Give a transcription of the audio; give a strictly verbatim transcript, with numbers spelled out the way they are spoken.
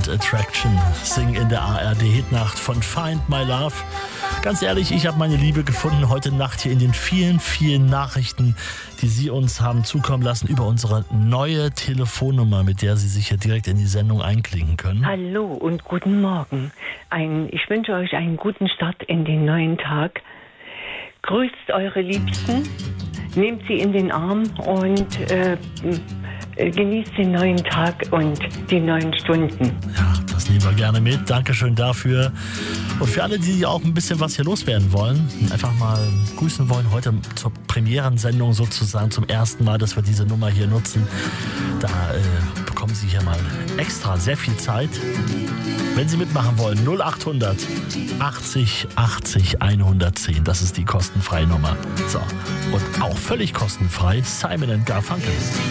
und Attraction singen in der A R D-Hitnacht von Find My Love. Ganz ehrlich, ich habe meine Liebe gefunden heute Nacht hier in den vielen, vielen Nachrichten, die Sie uns haben zukommen lassen über unsere neue Telefonnummer, mit der Sie sich hier direkt in die Sendung einklinken können. Hallo und guten Morgen. Ein, ich wünsche euch einen guten Start in den neuen Tag. Grüßt eure Liebsten, nehmt sie in den Arm und äh, genießt den neuen Tag und die neuen Stunden. Ja, das nehmen wir gerne mit. Dankeschön dafür. Und für alle, die auch ein bisschen was hier loswerden wollen, einfach mal grüßen wollen, heute zur Premierensendung sozusagen zum ersten Mal, dass wir diese Nummer hier nutzen, da äh, bekommen Sie hier mal extra sehr viel Zeit. Wenn Sie mitmachen wollen, null acht hundert achtzig achtzig hundertzehn, das ist die kostenfreie Nummer. So, und auch völlig kostenfrei Simon and Garfunkel.